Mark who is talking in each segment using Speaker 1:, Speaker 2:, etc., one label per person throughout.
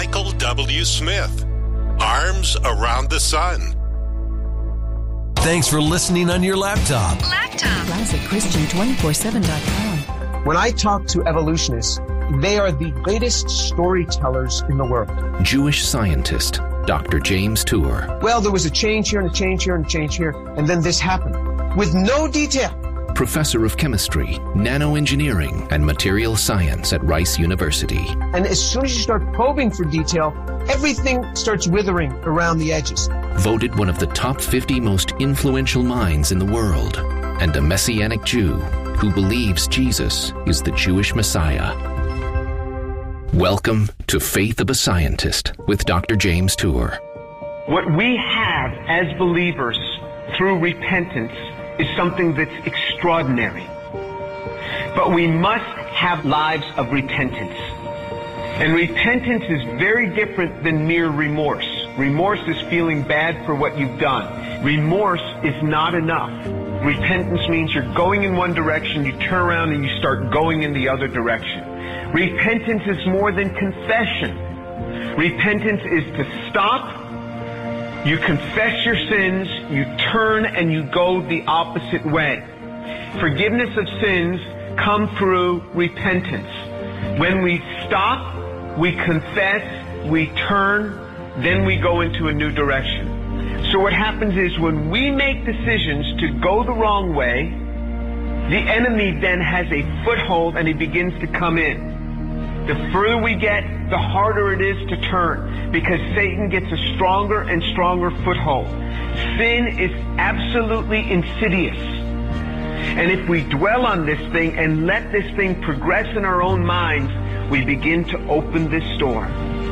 Speaker 1: Michael W. Smith, Arms Around the Sun.
Speaker 2: Thanks for listening on your laptop.
Speaker 3: ClassicChristian247.com.
Speaker 4: When I talk to evolutionists, they are the greatest storytellers in the world.
Speaker 5: Jewish scientist, Dr. James Tour.
Speaker 4: Well, there was a change here and a change here and a change here, and then this happened. With no detail.
Speaker 5: Professor of Chemistry, Nanoengineering, and Material Science at Rice University.
Speaker 4: And as soon as you start probing for detail, everything starts withering around the edges.
Speaker 5: Voted one of the top 50 most influential minds in the world, and a Messianic Jew who believes Jesus is the Jewish Messiah. Welcome to Faith of a Scientist with Dr. James Tour.
Speaker 6: What we have as believers through repentance is something that's extraordinary. But we must have lives of repentance. And repentance is very different than mere remorse. Remorse is feeling bad for what you've done. Remorse is not enough. Repentance means you're going in one direction, you turn around and you start going in the other direction. Repentance is more than confession. Repentance is to stop, you confess your sins, you turn and you go the opposite way. Forgiveness of sins come through repentance. When we stop, we confess, we turn, then we go into a new direction. So what happens is when we make decisions to go the wrong way, the enemy then has a foothold and he begins to come in. The further we get, the harder it is to turn because Satan gets a stronger and stronger foothold. Sin is absolutely insidious. And if we dwell on this thing and let this thing progress in our own minds, we begin to open this door.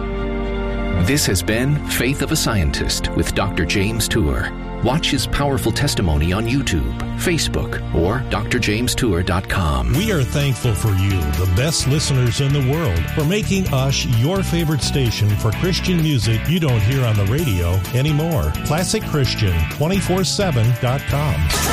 Speaker 5: This has been Faith of a Scientist with Dr. James Tour. Watch his powerful testimony on YouTube, Facebook, or drjamestour.com.
Speaker 7: We are thankful for you, the best listeners in the world, for making us your favorite station for Christian music you don't hear on the radio anymore. ClassicChristian247.com.